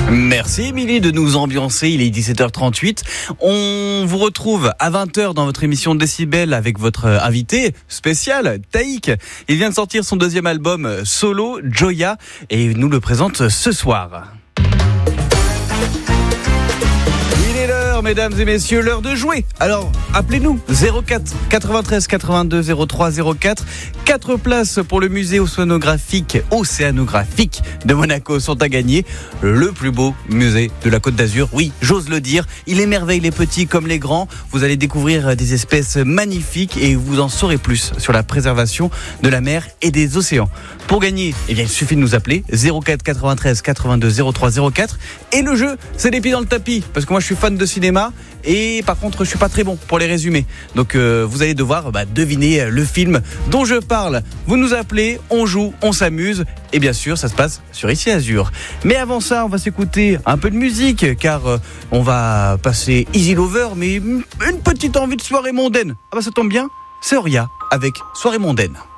Merci Émilie de nous ambiancer, il est 17h38. On vous retrouve à 20h dans votre émission Décibel avec votre invité spécial, Taïk. Il vient de sortir son deuxième album solo, Joya, et il nous le présente ce soir. Il est l'heure, mesdames et messieurs, l'heure de jouer. Alors, appelez-nous 04 93 82 03 04. 4 places pour le musée océanographique de Monaco sont à gagner. Le plus beau musée de la Côte d'Azur. Oui, j'ose le dire. Il émerveille les petits comme les grands. Vous allez découvrir des espèces magnifiques et vous en saurez plus sur la préservation de la mer et des océans. Pour gagner, il suffit de nous appeler 04 93 82 03 04. Et le jeu, c'est les pieds dans le tapis. Parce que moi, je suis fan de cinéma. Et par contre, je suis pas très bon pour les résumés. Donc, vous allez devoir deviner le film dont je parle. Vous nous appelez, on joue, on s'amuse. Et bien sûr, ça se passe sur Ici Azur. Mais avant ça, on va s'écouter un peu de musique. Car on va passer Easy Lover. Mais une petite envie de soirée mondaine. Ah bah ça tombe bien, c'est Oria avec Soirée mondaine.